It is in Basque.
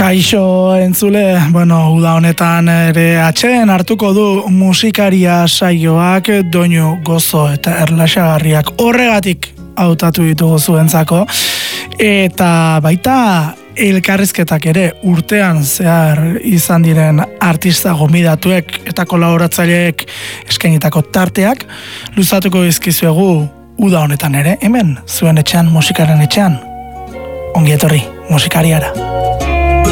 Kaixo entzule, uda honetan ere atxeen hartuko du musikaria saioak doinu gozo eta erlaxagarriak horregatik hautatu ditugu zuentzako eta baita elkarrizketak ere urtean zehar izan diren artista gomidatuek eta kolaboratzaileek eskainitako tarteak luzatuko dizkizuegu uda honetan ere, hemen zuen etxean, musikaren etxean. Ongi etorri musikariara.